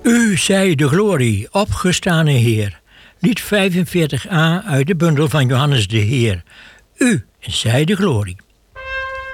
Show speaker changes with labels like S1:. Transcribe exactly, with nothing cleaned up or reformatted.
S1: U zij de glorie, opgestane Heer. Lied vijfenveertig a uit de bundel van Johannes de Heer. U zij de glorie.